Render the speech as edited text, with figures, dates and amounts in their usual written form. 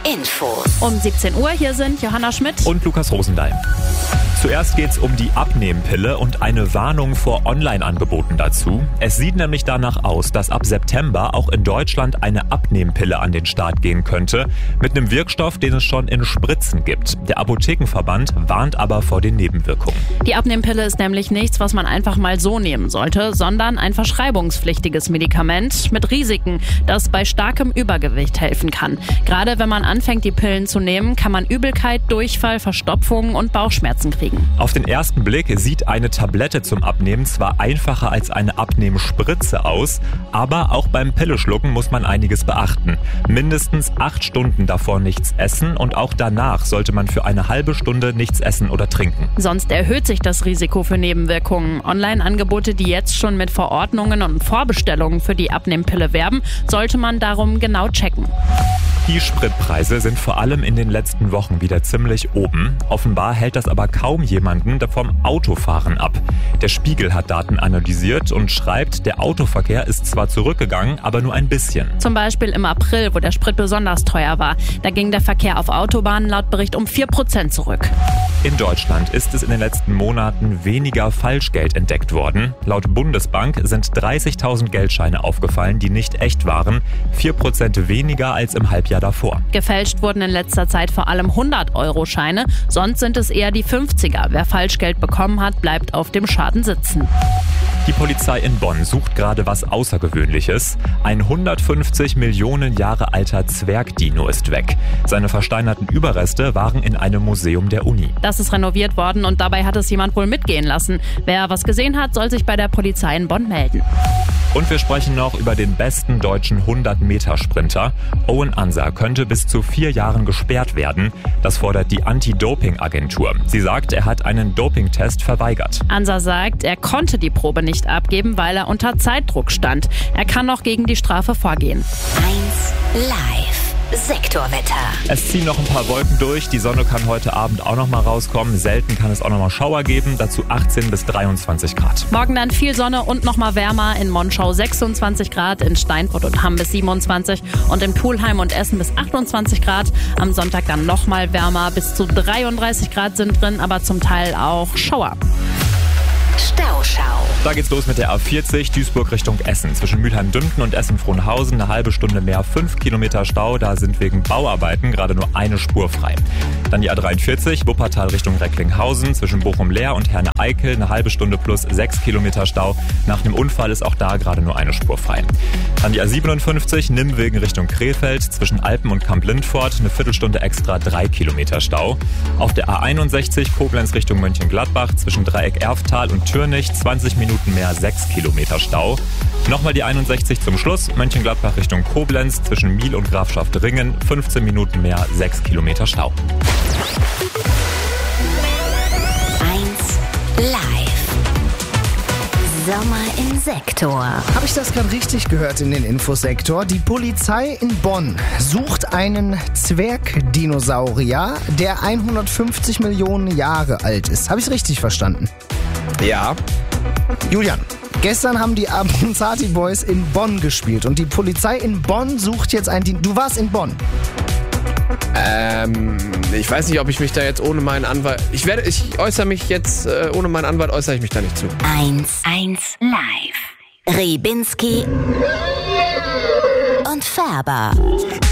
Info. Um 17 Uhr, hier sind Johanna Schmidt und Lukas Rosendahl. Zuerst geht's um die Abnehmpille und eine Warnung vor Online-Angeboten dazu. Es sieht nämlich danach aus, dass ab September auch in Deutschland eine Abnehmpille an den Start gehen könnte, mit einem Wirkstoff, den es schon in Spritzen gibt. Der Apothekenverband warnt aber vor den Nebenwirkungen. Die Abnehmpille ist nämlich nichts, was man einfach mal so nehmen sollte, sondern ein verschreibungspflichtiges Medikament mit Risiken, das bei starkem Übergewicht helfen kann. Gerade wenn man anfängt, die Pillen zu nehmen, kann man Übelkeit, Durchfall, Verstopfungen und Bauchschmerzen kriegen. Auf den ersten Blick sieht eine Tablette zum Abnehmen zwar einfacher als eine Abnehmspritze aus, aber auch beim Pilleschlucken muss man einiges beachten. Mindestens 8 Stunden davor nichts essen und auch danach sollte man für eine halbe Stunde nichts essen oder trinken. Sonst erhöht sich das Risiko für Nebenwirkungen. Online-Angebote, die jetzt schon mit Verordnungen und Vorbestellungen für die Abnehmpille werben, sollte man darum genau checken. Die Spritpreise sind vor allem in den letzten Wochen wieder ziemlich oben. Offenbar hält das aber kaum jemanden vom Autofahren ab. Der Spiegel hat Daten analysiert und schreibt, der Autoverkehr ist zwar zurückgegangen, aber nur ein bisschen. Zum Beispiel im April, wo der Sprit besonders teuer war. Da ging der Verkehr auf Autobahnen laut Bericht um 4% zurück. In Deutschland ist es in den letzten Monaten weniger Falschgeld entdeckt worden. Laut Bundesbank sind 30.000 Geldscheine aufgefallen, die nicht echt waren. 4% weniger als im Halbjahr davor. Gefälscht wurden in letzter Zeit vor allem 100-Euro-Scheine, sonst sind es eher die 50er. Wer Falschgeld bekommen hat, bleibt auf dem Schaden sitzen. Die Polizei in Bonn sucht gerade was Außergewöhnliches. Ein 150 Millionen Jahre alter Zwergdino ist weg. Seine versteinerten Überreste waren in einem Museum der Uni. Das ist renoviert worden und dabei hat es jemand wohl mitgehen lassen. Wer was gesehen hat, soll sich bei der Polizei in Bonn melden. Und wir sprechen noch über den besten deutschen 100-Meter-Sprinter. Owen Ansa könnte bis zu 4 Jahren gesperrt werden. Das fordert die Anti-Doping-Agentur. Sie sagt, er hat einen Dopingtest verweigert. Ansa sagt, er konnte die Probe nicht abgeben, weil er unter Zeitdruck stand. Er kann noch gegen die Strafe vorgehen. 1 Live. Sektorwetter. Es ziehen noch ein paar Wolken durch. Die Sonne kann heute Abend auch noch mal rauskommen. Selten kann es auch noch mal Schauer geben. Dazu 18 bis 23 Grad. Morgen dann viel Sonne und noch mal wärmer. In Monschau 26 Grad, in Steinfurt und Hamm bis 27 und in Pulheim und Essen bis 28 Grad. Am Sonntag dann noch mal wärmer. Bis zu 33 Grad sind drin, aber zum Teil auch Schauer. Stauschau. Da geht's los mit der A40 Duisburg Richtung Essen. Zwischen Mülheim-Dünten und Essen-Frohnhausen eine halbe Stunde mehr, 5 Kilometer Stau. Da sind wegen Bauarbeiten gerade nur eine Spur frei. Dann die A43 Wuppertal Richtung Recklinghausen. Zwischen Bochum-Leer und Herne-Eickel eine halbe Stunde plus 6 Kilometer Stau. Nach einem Unfall ist auch da gerade nur eine Spur frei. Dann die A57 Nimwegen Richtung Krefeld. Zwischen Alpen und Kamp-Lindfort eine Viertelstunde extra 3 Kilometer Stau. Auf der A61 Koblenz Richtung Mönchengladbach. Zwischen Dreieck Erftal und Türnich 20 Minuten mehr, 6 Kilometer Stau. Nochmal die 61 zum Schluss, Mönchengladbach Richtung Koblenz, zwischen Miel und Grafschaft Ringen, 15 Minuten mehr, 6 Kilometer Stau. 1 Live. Sommer im Sektor. Habe ich das gerade richtig gehört in den Infosektor? Die Polizei in Bonn sucht einen Zwergdinosaurier, der 150 Millionen Jahre alt ist. Habe ich es richtig verstanden? Ja. Julian, gestern haben die Abruzzati Boys in Bonn gespielt und die Polizei in Bonn sucht jetzt einen Dino. Du warst in Bonn. Ich weiß nicht, ob ich mich da jetzt ohne meinen Anwalt... Ich äußere mich jetzt, ohne meinen Anwalt äußere ich mich da nicht zu. 1 Live. Ribinski und Färber.